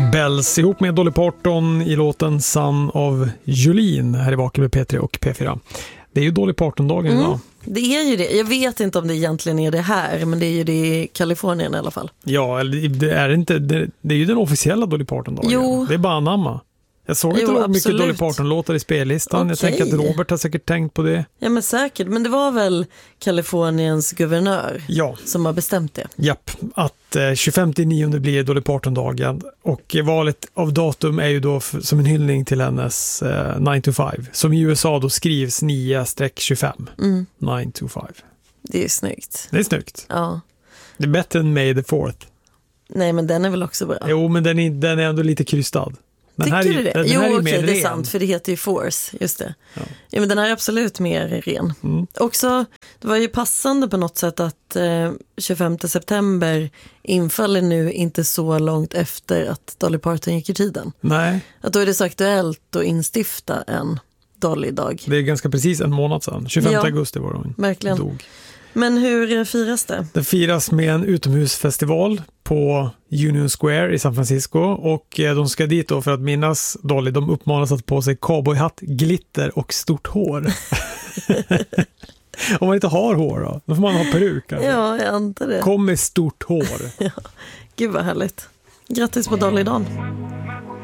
Bells ihop med Dolly Parton i låten Son of Jolene här i Vaken med P3 och P4. Det är ju Dolly Parton-dagen idag. Det är ju det. Jag vet inte om det egentligen är det här, men det är ju det i Kalifornien i alla fall. Ja, eller det är inte. Det är ju den officiella Dolly Parton-dagen. Jo. Det är bara anamma. Jag såg inte mycket absolut. Dolly Parton-låtar i spellistan. Jag tänker att Robert har säkert tänkt på det. Ja, men säkert. Men det var väl Kaliforniens guvernör som har bestämt det. Japp, att 25/9 blir Dolly Parton-dagen. Och valet av datum är ju då som en hyllning till hennes 9 to 5. Som i USA då skrivs 9-25. 9 to 5. Det är snyggt. Det är snyggt. Ja. Det är bättre än May the 4th. Nej, men den är väl också bra. Jo, men den är ändå lite krystad. Men tycker här du det? Den här är okej, mer det är ren. sant, för det heter ju Force, just det. Ja, men den här är absolut mer ren. Också, det var ju passande på något sätt att 25 september infaller nu inte så långt efter att Dolly Parton gick i tiden. Nej. Att då är det så aktuellt att instifta en Dolly-dag. Det är ganska precis en månad sedan. 25 augusti var hon verkligen. Dog. Men hur firas det? Det firas med en utomhusfestival på Union Square i San Francisco och de ska dit då för att minnas Dolly. De uppmanas att på sig cowboyhatt, glitter och stort hår. Om man inte har hår då får man ha peruk. Alltså. Ja, jag antar det. Kom med stort hår. Ja. Gud vad härligt. Grattis på Dolly-dagen.